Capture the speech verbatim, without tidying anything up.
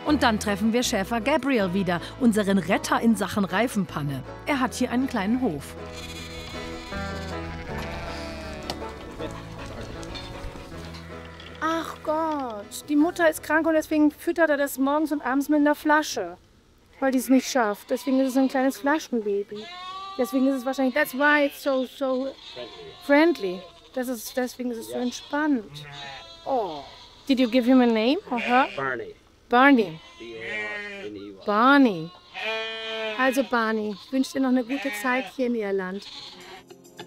Und dann treffen wir Schäfer Gabriel wieder, unseren Retter in Sachen Reifenpanne. Er hat hier einen kleinen Hof. Ach Gott, die Mutter ist krank und deswegen füttert er das morgens und abends mit einer Flasche. Weil die es nicht schafft. Deswegen ist es ein kleines Flaschenbaby. Deswegen ist es wahrscheinlich, that's why it's so, so friendly. Das ist, deswegen ist es so entspannt. Oh. Did you give him a name or her? Barney. Barney. in Iowa. Barney. Also Barney, ich wünsche dir noch eine gute Zeit hier in Irland.